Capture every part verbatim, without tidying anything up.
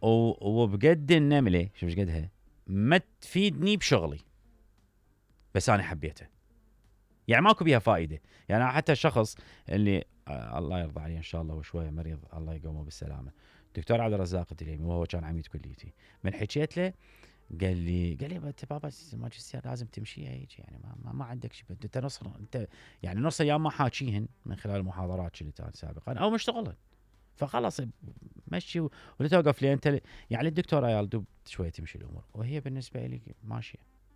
وبقد النمله شو مش قدها ما تفيدني بشغلي، بس انا حبيتها، يعني ماكو بيها فائده. يعني حتى الشخص اللي آه الله يرضى عليه ان شاء الله وشويه مريض الله يقومه بالسلامه، دكتور عبد الرزاق الدليمي، وهو كان عميد كليتي، من حكيت له قال لي قال لي انت بابا الماجستير لازم تمشيها هيك، يعني ما, ما, ما عندك شيء، انت نص انت يعني نص ايام ما حاكيهن من خلال المحاضرات اللي كانت سابقا او مشتغلن، فخلص مشي ولا توقف لي انت يعني الدكتور عيال دوب شويه تمشي الامور، وهي بالنسبه لي ماشيه.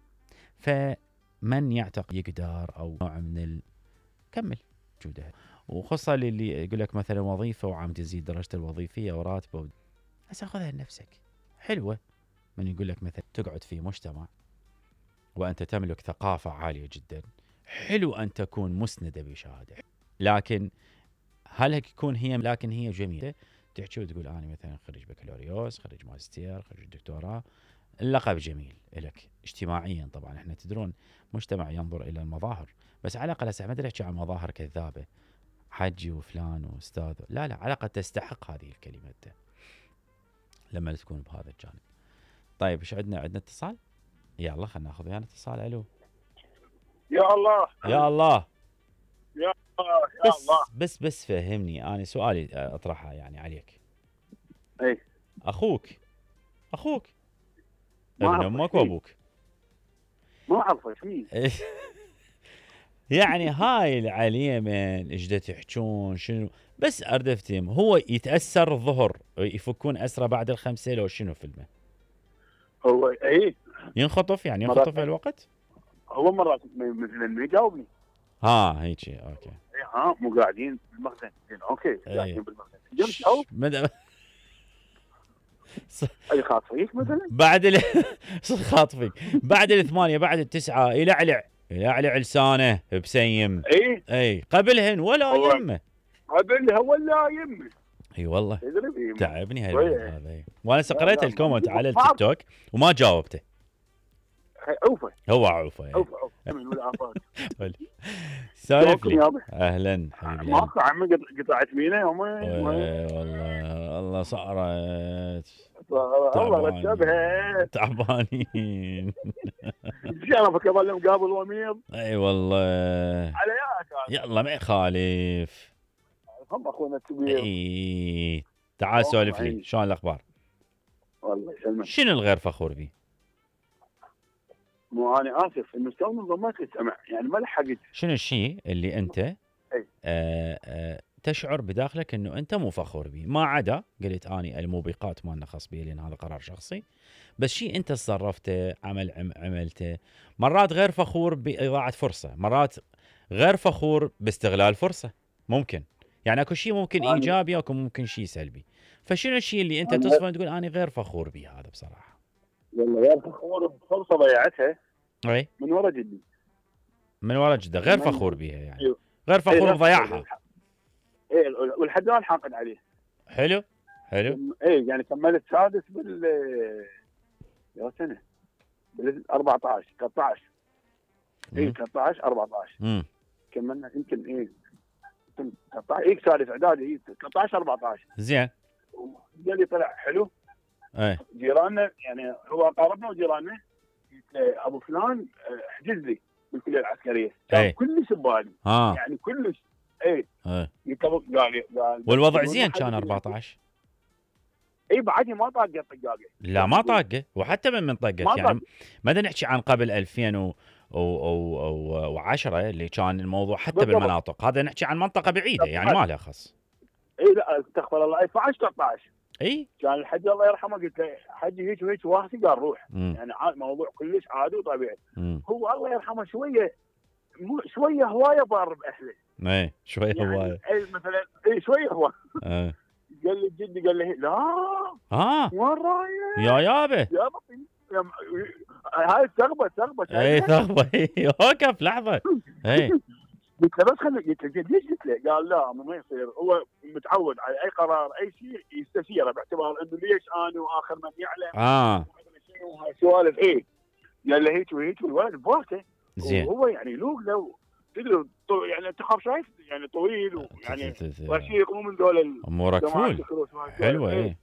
فمن يعتقد يقدر او نوع من ال... كمل جودها، وخاصه اللي يقول لك مثلا وظيفه وعم تزيد درجته الوظيفيه وراتبه، بس اخذها لنفسك حلوه. من يقول لك مثلا تقعد في مجتمع وانت تملك ثقافه عاليه جدا، حلو ان تكون مسنده بشهاده، لكن هل يكون هي لكن هي جميله تحكي وتقول انا مثلا خريج بكالوريوس، خريج ماجستير، خريج دكتوراه، اللقب جميل لك اجتماعيا. طبعا احنا تدرون مجتمع ينظر الى المظاهر، بس على الاقل هسه ما ادري احكي عن مظاهر كذابه حجي وفلان واستاذ، لا لا، على الاقل تستحق هذه الكلمه ده لما تكون بهذا الجانب. طيب ايش عندنا؟ عندنا اتصال، يلا خلينا ناخذ ويانا اتصال. الو يا الله يا الله يا الله يا بس الله بس بس فهمني، انا سؤالي اطرحها يعني عليك. اي اخوك اخوك ما ابن أعرف امك شيء. وابوك ما اعرف شيء. يعني هاي العليه من ايش تحجون شنو، بس اريد افتهم هو يتاثر الظهر يفكون اسره بعد الخمسه لو شنو فيلمه؟ هو اي ينخطف يعني مرات- ينخطف الوقت؟ هو مرات مثلا ما يجاوبني. ها هيك اوكي. اي ها مو قاعدين بالمخزن زين اوكي أي. قاعدين بالمخزن جنب او مد... اي خاطفيك مثلا بعد ال... خاطفك بعد الثمانيه بعد التسعه يلعلع يلعلع لسانه بسيم. اي اي قبلهن ولا هو- يمه. قبل هو لا يمه اي والله تدري إيه. تعبني هاي شوية. الولد هذا. وانا لا، قريت لا، الكومنت ما- على ما- التيك توك وما جاوبته. عوفه هو عوفه يعني. عوفه عوفه من الافات. سالف شلونكم لي. يابا؟ اهلا حبيبي. ماكو عمي قط- قطعت مينا يوم والله الله صارت الله رتبها تعبانين. شرفك يظل مقابل وميض. اي والله على ياك يلا ما يخالف. هم اخونا الكبير. اي تعال سولف لي شلون الاخبار؟ والله يسلمك. شنو الغير فخور به؟ مو انا اسف انه تو انضميت للسمع يعني ما لحقت. شنو الشيء اللي انت أي. آه آه تشعر بداخلك انه انت مو فخور به، ما عدا قلت اني الموبقات ما لنا خاص به لان هذا قرار شخصي، بس شيء انت تصرفته عمل عم عملته، مرات غير فخور باضاعه فرصه، مرات غير فخور باستغلال فرصه، ممكن يعني اكو شيء ممكن أنا- ايجابي اكو ممكن شيء سلبي. فشنو الشيء اللي انت أنا- تصفه تقول انا غير فخور به هذا بصراحه؟ والله غير فخور بفرصه ضيعتها اي من ورا جدي. من ورا جده غير من- فخور بها يعني. أيوه. غير فخور إيه، بضياعها. اي والحد الان حاقد عليه. حلو حلو. اي يعني كملت سادس بال يا سنه بال أربعطعش ثلاثة عشر. اي مم. ثلاثة عشر أربعطعش امم كملنا يمكن ايه يمكن ثلاثة عشر اي سادس اعدادي اي ثلاثة عشر أربعطعش. زين. قال لي طلع حلو. اي جيراننا يعني هو قاربنا وجيراننا قلت له ابو فلان احجز لي بالكليه العسكريه. أي. كان كلش ببالي ها يعني كلش. اي اي. قلت له قال لي قال والوضع بدون زين حد كان يقول- أربعة-عشر. اي بعدني ما طاق الطقاقه. لا ما طاقه، وحتى من من طقت ما يعني طاق. ما بدنا نحكي عن قبل ألفين و وعشرة اللي كان الموضوع حتى بالضبط. بالمناطق، هذا نحكي عن منطقه بعيده يعني ما لها خص. اي لا استغفر الله اثنا عشر ثلاثة عشر اي كان الحج الله يرحمه قلت له حجي هيك وهيك واحد قال روح امم يعني عاد موضوع كلش عادي وطبيعي. امم هو الله يرحمه شويه مو شويه هوايه بار باهله اي شوي هوايه. يعني اي مثلا اي شويه هو اي قال لي جدي قال لي لا ها وين رايح يا يابه يا بطي يا م- هاي ثغبه ثغبه اي ثغبه وقف لحظه. اي قلت له بس خليني قلت له ليش قلت له؟ قال لا ما يصير هو متعود على اي قرار اي شيء يستشيره باعتبار انه ليش انا واخر من يعلم اه شنو هاي سوالف ايه. قال له هيك وهيك والولد بواكه زين. وهو يعني لوق له تدري طو- يعني انت خاف شايف يعني طويل ويعني رشيق مو من دول ال- امورك جماعة فول الكروس وهاي حلوه. السوالف. اي